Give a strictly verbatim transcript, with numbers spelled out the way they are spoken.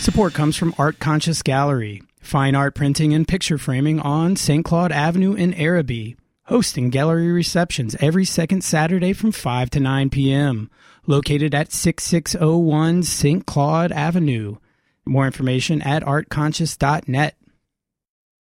Support comes from Art Conscious Gallery, fine art printing and picture framing on Saint Claude Avenue in Araby, hosting gallery receptions every second Saturday from five to nine p.m., located at sixty-six oh one Saint Claude Avenue. More information at art conscious dot net.